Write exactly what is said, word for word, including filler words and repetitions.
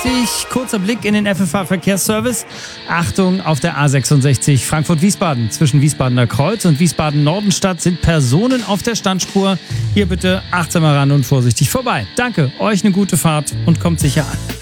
dreißig, kurzer Blick in den F F H-Verkehrsservice. Achtung, auf der A sechsundsechzig Frankfurt-Wiesbaden. Zwischen Wiesbadener Kreuz und Wiesbaden-Nordenstadt sind Personen auf der Standspur. Hier bitte achtsamer ran und vorsichtig vorbei. Danke, euch eine gute Fahrt und kommt sicher an.